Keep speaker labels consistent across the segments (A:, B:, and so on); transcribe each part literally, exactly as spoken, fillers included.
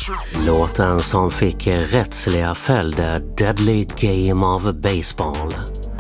A: Låten som fick rättsliga följder, Deadly Game of Baseball.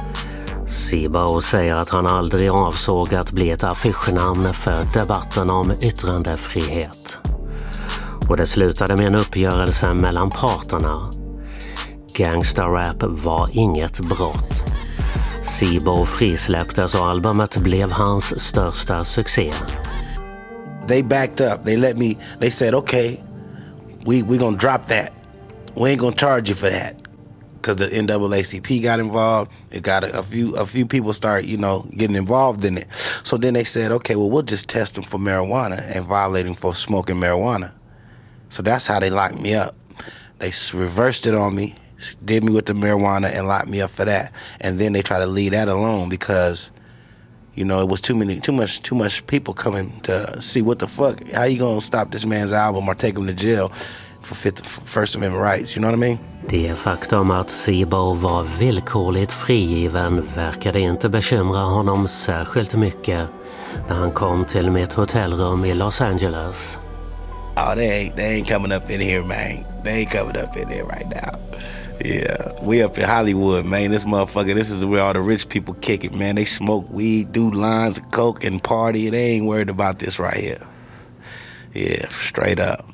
A: C-Bo säger att han aldrig avsåg att bli ett affischnamn för debatten om yttrandefrihet. Och det slutade med en uppgörelse mellan parterna. Gangsta-rap var inget brott. C-Bo frisläpptes och albumet blev hans största succé.
B: They backed up. They let me, they said, okay, we we gonna drop that. We ain't gonna charge you for that. Because the N double A C P got involved. It got a, a few a few people start, you know, getting involved in it. So then they said, okay, well, we'll just test them for marijuana and violating for smoking marijuana. So that's how they locked me up. They reversed it on me, did me with the marijuana and locked me up for that. And then they try to leave that alone because, you know, it was too many, too much, too much people coming to see what the fuck. How you gonna stop this man's album or take him to jail for fifth, First Amendment rights? You know what I mean?
A: Det faktum att C-Bo var villkorligt frigiven verkade inte bekymra honom särskilt mycket när han kom till mitt hotellrum i Los Angeles.
B: Oh, they ain't, they ain't coming up in here, man. They ain't coming up in here right now. Yeah, we up in Hollywood, man. This motherfucker, this is where all the rich people kick it, man. They smoke weed, do lines of coke, and party. They ain't worried about this right here. Yeah, straight up.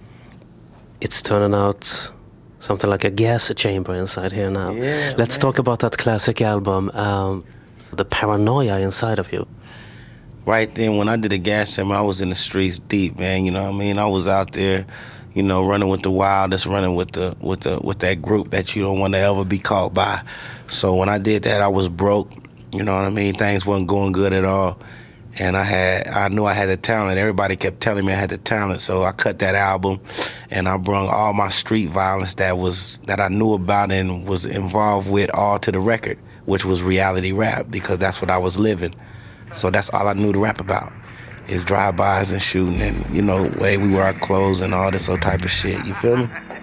A: It's turning out something like a gas chamber inside here now.
B: Yeah,
A: Let's
B: man.
A: talk about that classic album, um, The Paranoia Inside of You.
B: Right then, when I did the gas chamber, I was in the streets deep, man. You know what I mean? I was out there, you know, running with the wildest, running with the with the with that group that you don't want to ever be caught by. So when I did that, I was broke. You know what I mean? Things wasn't going good at all, and I had I knew I had the talent. Everybody kept telling me I had the talent, so I cut that album, and I brought all my street violence that was that I knew about and was involved with all to the record, which was reality rap, because that's what I was living. So that's all I knew to rap about, is drive-bys and shooting and, you know, way we wear our clothes and all this old type of shit. You feel me?